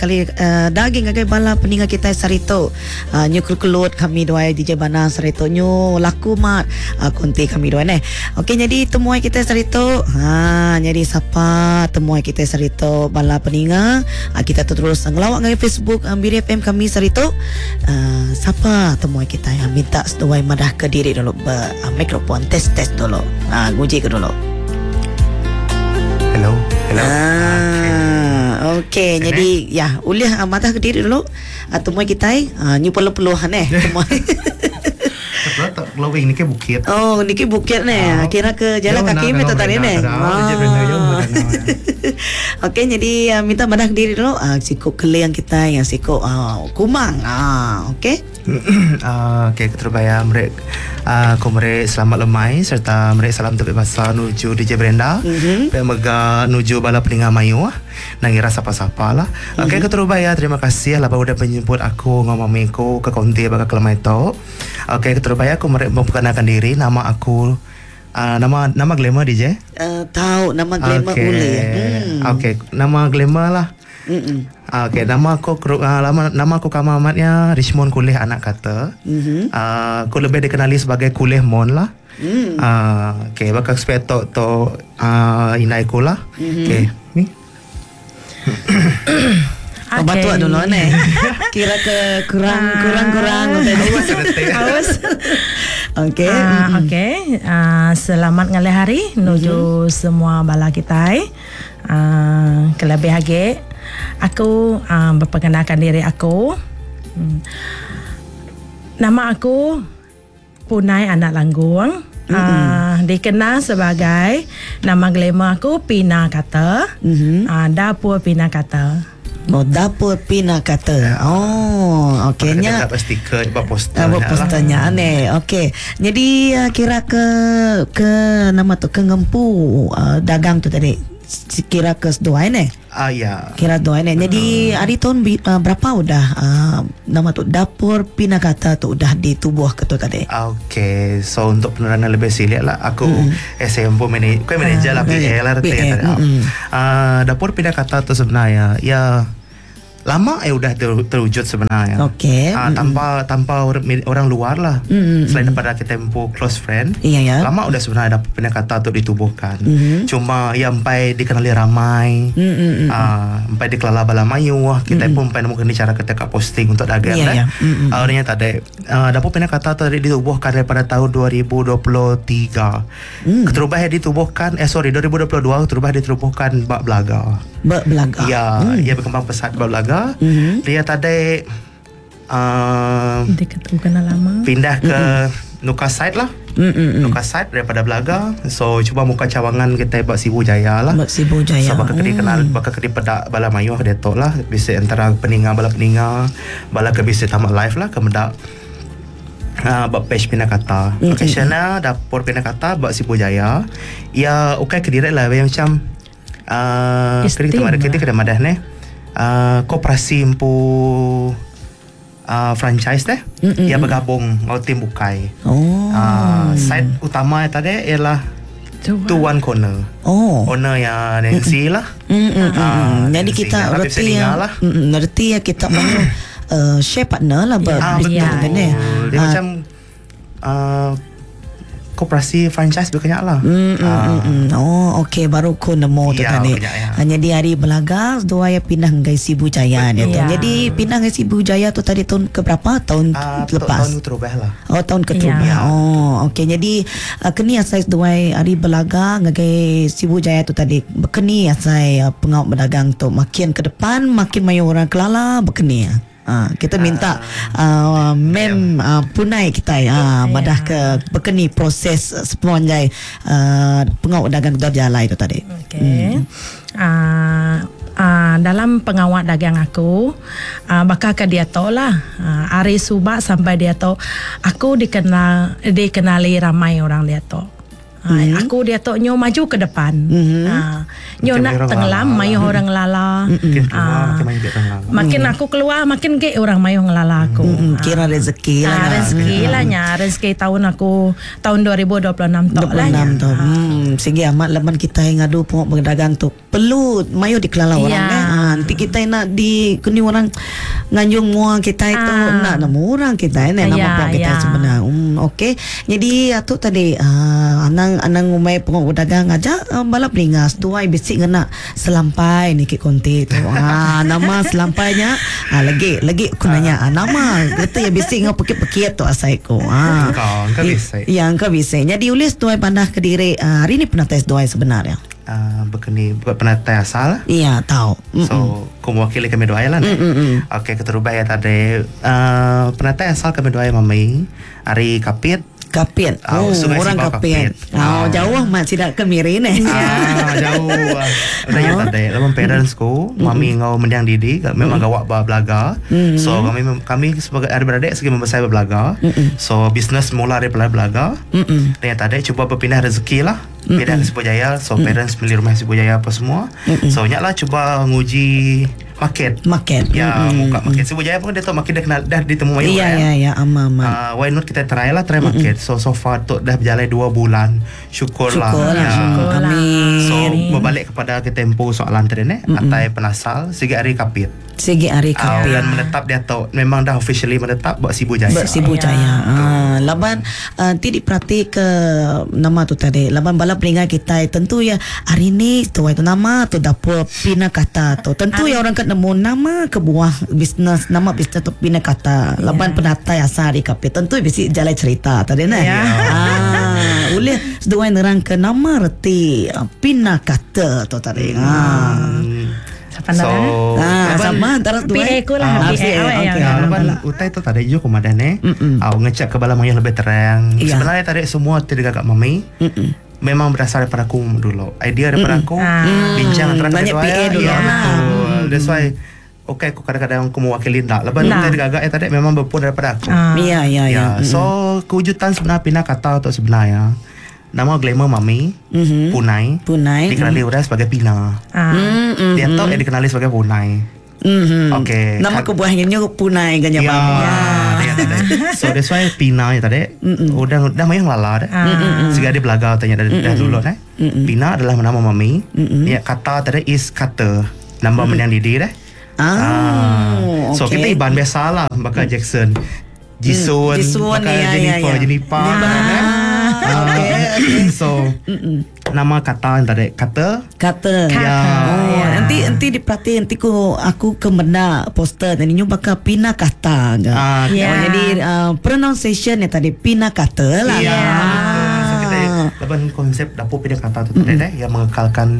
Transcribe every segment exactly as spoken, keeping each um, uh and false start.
sekali uh, daging agai bala peninga kita sarito uh, nyu kelut kami doai di Jabana sarito nyu laku mat uh, konti kami doai ne. Okey, jadi temuai kita sarito ha jadi siapa temuai kita sarito bala peninga uh, kita terus ngelawak ngai Facebook uh, Biri F M kami sarito uh, siapa temuai kita yang minta seduai madah ke diri dulu ber uh, mikrofon tes tes dulu uh, nguji ke dulu. Hello. Hello. Ah, okey. Okay. Jadi ya, uliah uh, mata ke diri dulu. Uh, temui kita uh, nyu perlu-perluhan eh. Temui. Tak glowing ni ke bukit. Oh, ni ke bukit ni. Oh. Kira ke jalan kaki minta tadi ni. Okey, jadi uh, minta madah ke diri dulu. Uh, sikuk keliang kita yang sikuk uh, kumang. Ah, okey. uh, okay, keterbaya mereka uh, aku mereka selamat lemai serta mereka salam tepi masa nuju D J Brenda mm-hmm. mega nuju bala peninga mayu nangira sapa-sapa lah. Mm-hmm. Okay, keterbaya terima kasih lah udah penjemput aku ngomong meko ke konti baka kelemai to. Okay, keterbaya aku mereka memperkenalkan diri, nama aku uh, nama nama glamour D J uh, tahu nama glamour okay. boleh hmm. Okay, nama glamour lah. Mm-mm. Okay, nama aku uh, nama, nama aku kamamatnya Richmond Kulih anak kata. Mm-hmm. Uh, aku lebih dikenali sebagai Kulih Mon lah. Mm. Uh, okay, bakal speto to uh, inai ku lah. Mm-hmm. Okay, ni. Okay. Batuk dulu ni. Kira ke kurang kurang kurang awas awas. Okey. Uh, Okey. Uh, selamat ngalih hari nuju mm-hmm. semua bala kita. Uh, kelebih hage. Aku uh, berperkenalkan diri aku. Hmm. Nama aku Punai Anak Langgung. Mm-hmm. Uh, dikenal sebagai nama glamour aku Pina Kata. Mm-hmm. Uh, dapur Pina Kata. Oh, dapur Pina Kata. Oh, okeynya. Dapat stiker, dapat poster. Dapat posternya ni. Okey. Jadi uh, kira ke ke nama tu ke ngempu uh, dagang tu tadi. Kira ke dua ni. Ah ya. Kira dua ni. Jadi hari tahun uh, berapa udah uh, nama tu dapur Pina Kata tu udah ditubuh ke tu tadi. Okay, so untuk penerangan lebih silik lah, aku mm. S M P manager, aku manager lah P L lah tadi. Ah, dapur Pina Kata tu sebenarnya ya lama eh udah ter, terwujud sebenarnya. Okey. Uh, tanpa tanpa orang, orang luar lah. Mm-hmm. Selain daripada kita tempo close friend. Iya ya. Lama udah sebenarnya ada Pina Kata untuk ditubuhkan. Mm-hmm. Cuma ya sampai dikenali ramai. Mm-hmm. Uh, sampai dikelala bala mayu. Kita mm-hmm. pun sampai nemukan cara kita posting untuk dagang. Iya ya. Mm-hmm. Uh, ternyata ada uh, dapur Pina Kata tadi ditubuhkan daripada tahun dua ribu dua puluh tiga. Mm. Keterubah ditubuhkan eh sorry dua ribu dua puluh dua keterubah ditubuhkan bak belaga. Bak belaga. Ya, mm. ia berkembang pesat bak belaga. Mm-hmm. Dia tadi uh, bukan lama pindah ke mm-hmm. Nuka Side lah. Mm-hmm. Nuka Side daripada Belaga. So cuba muka cawangan kita buat Sibu Jaya lah. Buat Sibu Jaya. So bakal kena kenal bakal kena pedak bala mayu dia tok lah. Bisa antara peninga bala peninga bala ke bisa tamat live lah kemendak. Uh, buat page Pina Kata. Mm-hmm. Location-nya dapur Pina Kata buat Sibu Jaya. Ya okey kediri lah yang macam uh, kita madah kita kena madah ni. Uh, koperasi empu uh, franchise deh mm-mm. Ia bergabung dengan tim Bukai. Oh. Uh, side utama tadi ialah Tuan Corner. Oh. Owner yang Nancy lah. Uh, Jadi kita reti ya, lah. Reti ya kita mahu uh, share partner lah. Ah, betul. Ya. Dia uh, macam uh, koperasi franchise berkenyak lah. Mm, mm, uh. mm, oh, okey baru ku nemu tu ya, tadi. Ya. Hanya di hari Belaga dua ya pindah ke Sibu Jaya dia tu. Ya. Jadi pindah ke Sibu Jaya tu tadi tahun ke berapa? Tahun uh, lepas. Tahun terubah lah. Oh, tahun keterubah. Ya. Oh, okey. Jadi uh, kini asai dua hari Belaga ke Sibu Jaya tu tadi. Bekeni asai uh, pengawal berdagang tu makin ke depan makin banyak orang kelala bekeni. Ha, kita minta uh, mem uh, punai kita uh, madah ke bekeni proses sepanjang uh, pengawal dagang Darjala itu tadi. Okey. Hmm. Uh, uh, dalam pengawal dagang aku uh, bakal ke dia tahu lah uh, hari subak sampai dia tahu aku dikenal dikenali ramai orang dia tahu. Mm-hmm. Aku dia tok nyo maju ke depan. Mm-hmm. Ha, nyo nak tenggelam mayu orang lala. Mm-hmm. Ha, keluar, makin aku keluar makin ke orang mayu ngelala aku. Mm-hmm. Kira rezeki lah. Ha, rezeki mm-hmm. lah nya. Rezeki tahun aku tahun dua ribu dua puluh enam tok lah nya. Hmm, sehingga amat leman kita yang ngadu pengok berdagang tu perlu mayu dikelala orang ya. kan. Ha, Ah, nanti kita nak di kini orang nganjung muang kita itu Ah. nak nama orang kita ini nama Ya, puak kita ya. sebenar. Hmm, okey. Jadi atuk tadi ah, anang anang umai pengok dagang aja ah, balap ringas tuai bisik ngena selampai ni kit konti tu. Ah, nama selampainya ah, lagi lagi aku nanya ah, nama kata ya bisik ngau pekit-pekit tu asai ko. Ah. Kau, kau bisa. Ya, engkau bisa. Jadi ulis tuai pandah Kediri. Ah, hari ni pernah tes doai sebenarnya. Uh, Begini, bukan penatai asal. Iya, tahu. Mm-mm. So, aku mewakili kami doa lah. Mm-mm. Okey, keterubaya tadi. Uh, penatai asal kami doa mami. Hari kapit. Kapit. Oh, Oh, Sungai orang Sibau kapit. Kapit. Oh, Ah. jauh mat tidak ke Mirin eh. Ah, jauh. Udah ya tadi. Lawan parents ku, mami ngau mendiang didi, memang gawak ba belaga. So kami kami sebagai adik-beradik segi membesar belaga. So business mula dari belaga. Mm-mm. Dan yang tadi cuba berpindah rezeki lah. Pindah ke Sibu Jaya. So parents beli rumah Sibu Jaya apa semua. So nyaklah cuba nguji market. Market. Ya, Mm-mm. muka market Sibu Jaya pun dia tahu market dah kenal dah ditemu mayu. Iya, iya, iya, aman, aman. Uh, why not kita try lah try market. So so far tu dah berjalan dua bulan. Syukurlah. Syukurlah, Ya. syukurlah. Amin. So berbalik kepada ke tempo soalan tadi ni, atai penasal segi hari kapit. Segi hari Uh, kapit. dan menetap dia tahu memang dah officially menetap buat Sibu Jaya. Buat Sibu Ya. Jaya. Ah, laban uh, ti diperhati ke nama tu tadi. Laban balap pelingan kita tentu ya hari ni tu itu nama tu dapur pina kata tu. Tentu ya orang kat nemu nama ke buah bisnes nama bisnes tu pina kata. Laban Ya. penatai asal di kapit. Tentu bisi jalan cerita tadi nah. Ya. Ah, boleh sedua nerang ke nama reti uh, pina kata tu tadi. Ah. Hmm. Siapa So, Ah, laban- sama antara P dua. A ku lah, Ah, P A P A, awak yang- okey. Ya, Ah, lepas bala. utai tu tadi juga komadan eh. Mm-mm. Aku ngecek ke bala yang lebih terang. Iya. Sebenarnya tadi semua tidak agak mami. Mm-mm. Memang berasal daripada aku dulu. Idea daripada aku. Ah. Bincang antara Banyak kedua P A ya. dulu Ya, lah. betul. That's why okay, aku kadang-kadang aku mewakili tak. Lepas Nah. utai tidak agak eh tadi memang berpun daripada aku. Ah. Ya, ya, ya. Ya, so kewujudan sebenarnya Pina kata tu sebenarnya nama glamour mami Mhm. Punai Punai. dikenali orang sebagai Pina. Ah. Mm, mm, Dia tahu dia dikenali sebagai Punai. Mhm. Okey. Nama Kad- kebuahannya punai ganya Ya, bang. dia tadi. So that's why Pina ni tadi. Udah dah mayang lala dah. Ah. Sehingga dia belaga tanya dari dah dulu dah. Pina adalah nama mami. Mm-mm. Dia kata tadi is kata. Nama menang didi dah. Ah, So okey. kita iban biasa lah bakal Jackson. Jisun, Jisun, bakal ya, ya, Jennifer, ya. Jennifer. Ah, kan? okey, Ah, So nama kata yang tadi kata. Kata. Ya. Oh, Ya. nanti nanti diperhati nanti ku aku ke benda poster dan ini bakal pina kata. Ah, Oh, Ya. jadi uh, pronunciation ya tadi pina kata lah. Ya. Ah. So kita lepas konsep dapur pindah kata tu tadi dah yang mengekalkan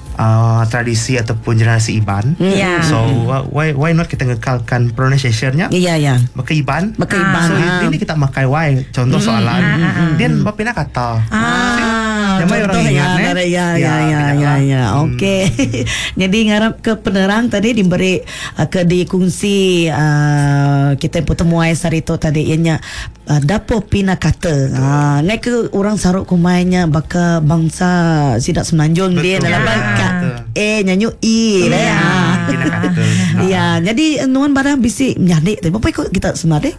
uh, tradisi ataupun generasi Iban. Ya. So wh- why why not kita ngekalkan pronunciation-nya? Iya, ya. Maka Iban. Maka Ah. Iban. So ah. ini kita makai why contoh soalan. Dia berpindah kata. Ah, Yang mai orang contoh ingat, ya, eh? dari- ya, ya, Ya, ya, pindah ya, lah. ya. Hmm. Okey. Jadi ngarap ke penerang tadi diberi uh, ke dikongsi uh, kita pertemuan sarito tadi ianya uh, dapur pina kata. Ah, ngai ke orang saruk kumainya baka bangsa sidak semenanjung dia Betul. dalam Ah. bangka. Betul. Eh nyanyi i lah. Ya. Ah. Pindah kata. Ya, jadi nuan barang bisi menyadik tapi apa ikut kita sebenarnya?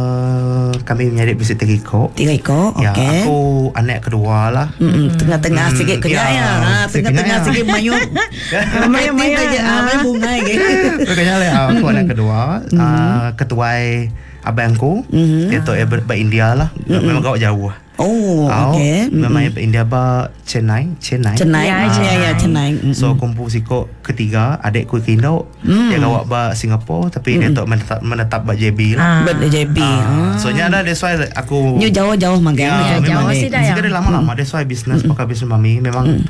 Uh, kami menjadi bisi tegiko. Tiga ikut. Ya, Okey. aku anak kedua lah. Mm-mm, tengah-tengah Mm, sikit kerja ya, ya. Ah, sikit tengah-tengah kerja. sikit mayung. Mayung, mayung. aja. Ah, mayung bunga gitu. Makanya lah aku anak kedua. Uh, ketuai abangku. Dia tu ber India lah. Memang kau jauh. Oh, okey. Memang ber India ba Chennai, Chennai. Cenai. Ya, Ya, ya, ya, cenai. So kumpul siko ketiga adikku Kindo dia gawak ba Singapura tapi dia tu menetap menetap ba J B lah. Ah. Ber J B. Ah. So nya ada that's why aku Nyu jauh-jauh magang. Ya, jauh memang sih dah Jika yang- dia lama-lama that's why business pakai business mami memang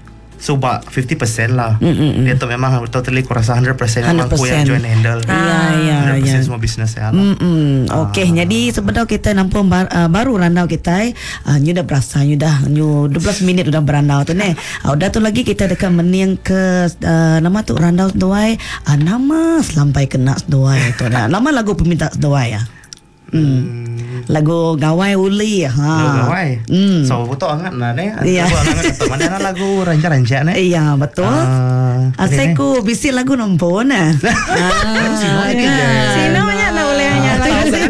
sebab fifty percent lah. Dia tu memang totally aku rasa one hundred percent memang aku yang join handle. Ya, ya, one hundred percent ya. semua business saya lah. Hmm, okey. Jadi sebenarnya kita nampak bar, uh, baru randau kita uh, nyu dah berasa nyu dah nyu dua belas minit udah berandau tu ne. Uh, udah tu lagi kita dekat mening ke uh, nama tu randau doai uh, nama selampai kena doai tu dah. Lama lagu peminta doai ya. Hmm. Lagu gawai uli ha. Lagu gawai. Hmm. So betul angat lah ni. Iya. Lagu angat atau mana lah lagu rancak-rancak ni. Iya, betul. Ah, Asaiku bisi lagu nombor nah. Ah, Sino ni je. Sino banyak nak boleh hanya lagu.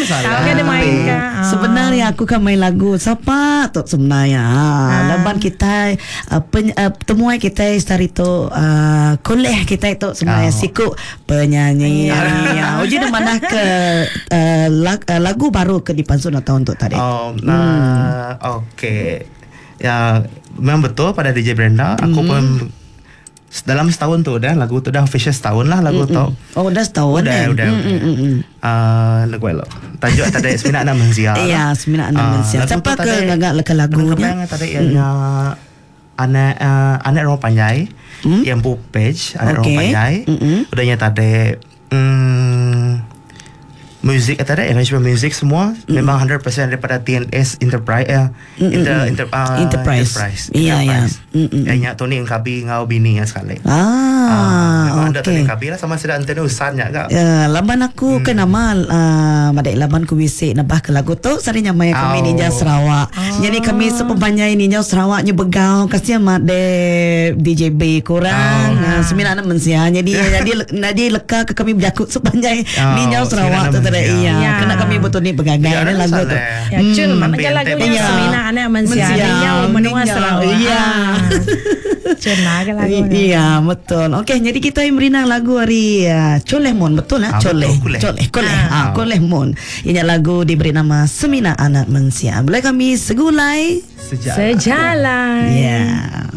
masalah. Tahu kan dia main kan. Ah. Sebenarnya aku kan main lagu siapa tu sebenarnya. Ha, laban kita uh, pen, uh, temuai kita sarito uh, koleh kita itu sebenarnya Oh. siku penyanyi. Ya, uji di mana ke uh, lag, uh, lagu baru ke di Pansun atau untuk tadi. Oh, nah, oke. Ya, memang betul pada D J Brenda. Aku pun dalam setahun tu dah lagu tu dah official setahun lah lagu tu. Oh, dah setahun Udah, eh? udah, Mm, udah. mm, mm, mm. Ah, lagu elok. Tajuk tadi Semina Anak Mensia. Iya, Semina Anak Mensia. Siapa ke ngagak leka lagunya? Yang tadi yang anak uh, anak Roma Panjai, Hmm? yang bu page anak Okay. Roma Panjai. Mm-mm. Udahnya tadi hmm, music tadi arrangement music semua memang one hundred percent daripada T N S Enterprise eh, inter, inter, uh, Enterprise. Enterprise. Iya, iya. Enterprise. Mm-mm. Yang nyak Tony Engkabi ngau bini yang sekali. Ah, memang ada Tony okey. Engkabi lah sama sedang antena usannya kak. Ya, laban aku hmm. ke nama uh, madai laban ku wisik nabah ke lagu tu sari nyamai kami Oh. Ninja Sarawak. Oh. Jadi kami sepebanjai Ninja Sarawak nya begau kasih madai D J B kurang. Oh. Uh, sembilan anak mensia. Jadi jadi jadi leka ke kami berjakut sepanjai Oh, Ninja Sarawak tu Sembilan tadi. Mensia. Iya, Ya. kena kami betul ni begagai Ya, ni ada lagu tu. salah. Ya, cun mana kan benteng. lagunya Iya. Semina Anak Mensia. Mensia. Dia menua Iya. Sarawak. Iya. Cun lah kan lagunya. Iya, betul. Okey, jadi kita yang berinang lagu hari uh, Coleh Mon, betul lah? Ah, Coleh. betul, Koleh. Coleh, Koleh. Ah. Ah, Koleh Mon. Ini lagu diberi nama Semina Anak Mensia. Boleh kami segulai? Sejarah. Sejalan. Ya. Yeah.